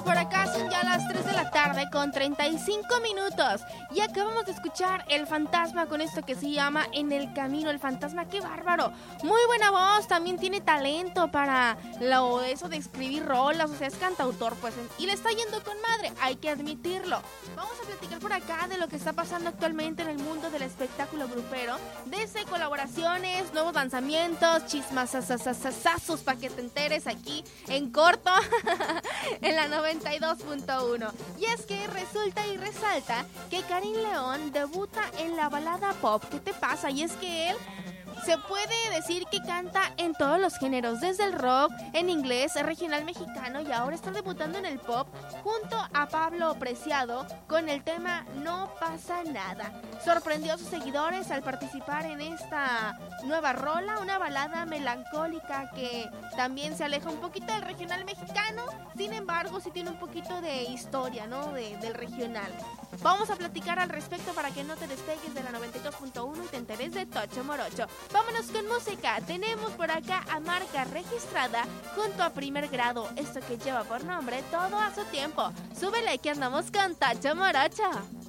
por acá son ya las 3 de la tarde con 35 minutos y acabamos de escuchar El Fantasma con esto que se llama En el Camino. El Fantasma, qué bárbaro, muy buena voz, también tiene talento para eso de escribir rolas, o sea, es cantautor pues, y le está yendo con madre, hay que admitirlo. Vamos a platicar por acá de lo que está pasando actualmente en el mundo del espectáculo grupero, desde colaboraciones, nuevos lanzamientos, chismasazazazazazos para que te enteres aquí en corto en la 92.1. Y es que resulta y resalta que Karim León debuta en la balada pop. ¿Qué te pasa? Y es que él se puede decir que canta en todos los géneros, desde el rock, en inglés, regional mexicano, y ahora está debutando en el pop junto a Pablo Preciado con el tema No pasa nada. Sorprendió a sus seguidores al participar en esta nueva rola, una balada melancólica que también se aleja un poquito del regional mexicano, sin embargo sí tiene un poquito de historia, ¿no? Del regional. Vamos a platicar al respecto para que no te despegues de la 92.1 y te enteres de Tocho Morocho. Vámonos con música. Tenemos por acá a Marca Registrada junto a Primer Grado. Esto que lleva por nombre Todo a su tiempo. Súbele que andamos con Tocho Morocho.